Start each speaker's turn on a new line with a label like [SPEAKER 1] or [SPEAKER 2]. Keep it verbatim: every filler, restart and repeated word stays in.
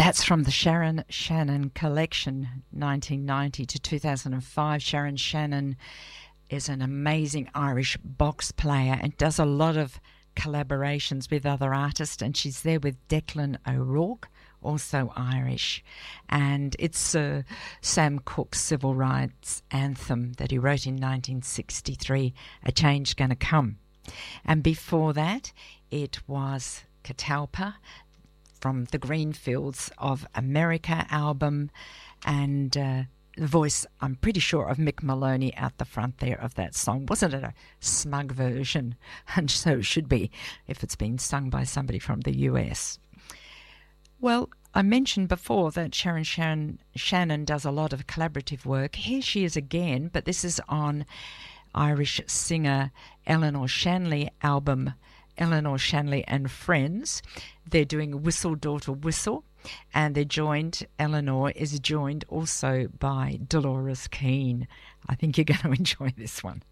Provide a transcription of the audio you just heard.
[SPEAKER 1] That's from the Sharon Shannon collection, nineteen ninety to two thousand five. Sharon Shannon is an amazing Irish box player and does a lot of collaborations with other artists, and she's there with Declan O'Rourke, also Irish. And it's uh, Sam Cooke's civil rights anthem that he wrote in nineteen sixty-three, A Change Gonna Come. And before that, it was Catalpa from the Greenfields of America album, and uh, the voice, I'm pretty sure, of Mick Maloney out the front there of that song. Wasn't it a smug version? And so it should be if it's been sung by somebody from the U S. Well, I mentioned before that Sharon Shannon, Shannon does a lot of collaborative work. Here she is again, but this is on Irish singer Eleanor Shanley album, Eleanor Shanley and Friends. They're doing Whistle Daughter Whistle, and they're joined, Eleanor is joined also by Dolores Keane. I think you're going to enjoy this one.